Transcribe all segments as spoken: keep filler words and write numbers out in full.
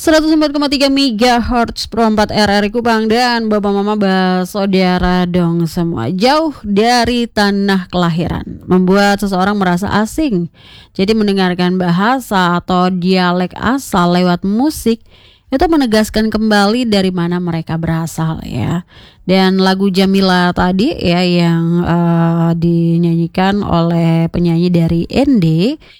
seratus empat koma tiga megahertz Pro empat R R I Kupang. Dan Bapak Mama Saudara dong semua, jauh dari tanah kelahiran membuat seseorang merasa asing. Jadi mendengarkan bahasa atau dialek asal lewat musik itu menegaskan kembali dari mana mereka berasal ya. Dan lagu Jamila tadi ya yang uh, dinyanyikan oleh penyanyi dari N D,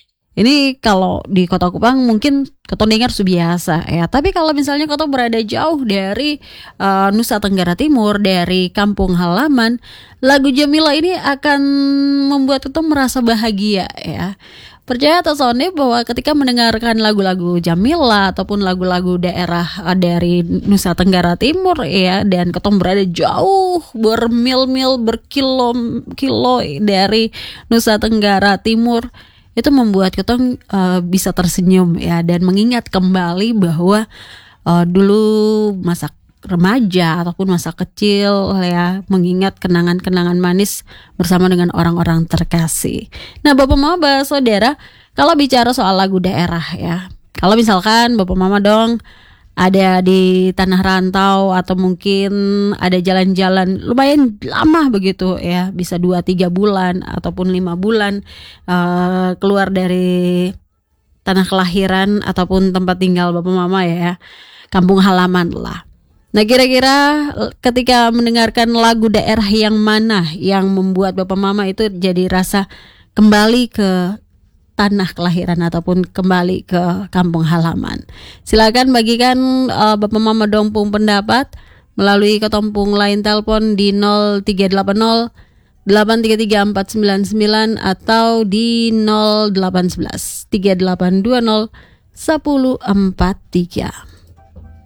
ini kalau di Kota Kupang mungkin Kota dengar biasa ya. Tapi kalau misalnya Kota berada jauh dari uh, Nusa Tenggara Timur, dari kampung halaman, lagu Jamila ini akan membuat Kota merasa bahagia ya. Percaya atau sonde bahwa ketika mendengarkan lagu-lagu Jamila ataupun lagu-lagu daerah dari Nusa Tenggara Timur ya, dan Kota berada jauh bermil-mil berkilo-kilo dari Nusa Tenggara Timur, itu membuat kita uh, bisa tersenyum ya, dan mengingat kembali bahwa uh, dulu masa remaja ataupun masa kecil ya, mengingat kenangan-kenangan manis bersama dengan orang-orang terkasih. Nah, Bapak Mama Saudara, kalau bicara soal lagu daerah ya, kalau misalkan Bapak Mama dong ada di tanah rantau atau mungkin ada jalan-jalan lumayan lama begitu ya, bisa dua tiga bulan ataupun lima bulan uh, keluar dari tanah kelahiran ataupun tempat tinggal Bapak Mama ya, kampung halaman lah. Nah, kira-kira ketika mendengarkan lagu daerah yang mana yang membuat Bapak Mama itu jadi rasa kembali ke tanah kelahiran ataupun kembali ke kampung halaman? Silakan bagikan uh, Bapak Mama Dompung pendapat melalui ketompung line telepon di nol tiga delapan nol delapan tiga tiga empat sembilan sembilan atau di nol delapan satu satu tiga delapan dua nol satu nol empat tiga.